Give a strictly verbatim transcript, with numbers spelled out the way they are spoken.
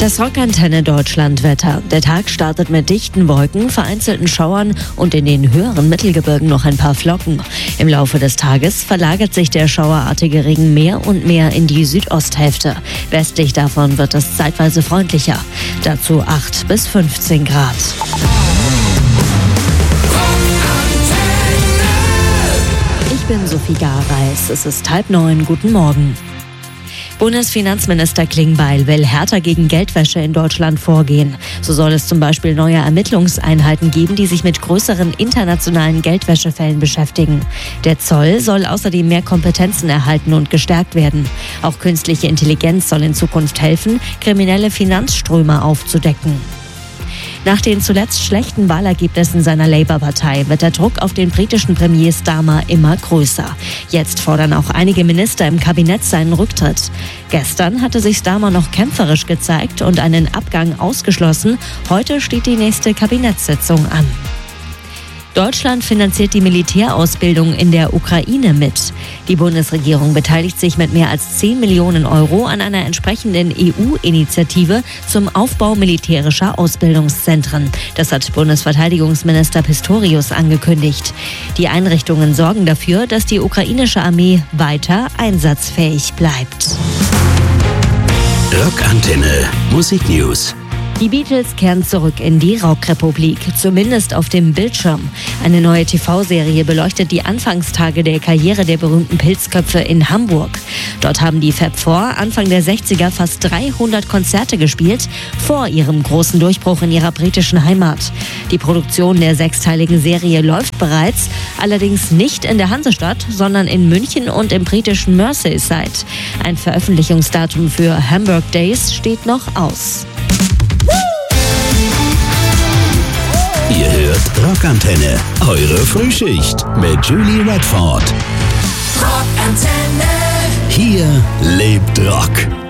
Das Rockantenne Deutschlandwetter. Der Tag startet mit dichten Wolken, vereinzelten Schauern und in den höheren Mittelgebirgen noch ein paar Flocken. Im Laufe des Tages verlagert sich der schauerartige Regen mehr und mehr in die Südosthälfte. Westlich davon wird es zeitweise freundlicher. Dazu acht bis fünfzehn Grad. Ich bin Sophie Gareis. Es ist halb neun. Guten Morgen. Bundesfinanzminister Klingbeil will härter gegen Geldwäsche in Deutschland vorgehen. So soll es zum Beispiel neue Ermittlungseinheiten geben, die sich mit größeren internationalen Geldwäschefällen beschäftigen. Der Zoll soll außerdem mehr Kompetenzen erhalten und gestärkt werden. Auch künstliche Intelligenz soll in Zukunft helfen, kriminelle Finanzströme aufzudecken. Nach den zuletzt schlechten Wahlergebnissen seiner Labour-Partei wird der Druck auf den britischen Premier Starmer immer größer. Jetzt fordern auch einige Minister im Kabinett seinen Rücktritt. Gestern hatte sich Starmer noch kämpferisch gezeigt und einen Abgang ausgeschlossen. Heute steht die nächste Kabinettssitzung an. Deutschland finanziert die Militärausbildung in der Ukraine mit. Die Bundesregierung beteiligt sich mit mehr als zehn Millionen Euro an einer entsprechenden E U-Initiative zum Aufbau militärischer Ausbildungszentren. Das hat Bundesverteidigungsminister Pistorius angekündigt. Die Einrichtungen sorgen dafür, dass die ukrainische Armee weiter einsatzfähig bleibt. Rockantenne Musik News. Die Beatles kehren zurück in die Rockrepublik, zumindest auf dem Bildschirm. Eine neue T V-Serie beleuchtet die Anfangstage der Karriere der berühmten Pilzköpfe in Hamburg. Dort haben die Fab Four Anfang der sechziger fast dreihundert Konzerte gespielt, vor ihrem großen Durchbruch in ihrer britischen Heimat. Die Produktion der sechsteiligen Serie läuft bereits, allerdings nicht in der Hansestadt, sondern in München und im britischen Merseyside. Ein Veröffentlichungsdatum für Hamburg Days steht noch aus. Ihr hört Rockantenne, eure Frühschicht mit Julie Redford. Rockantenne. Hier lebt Rock.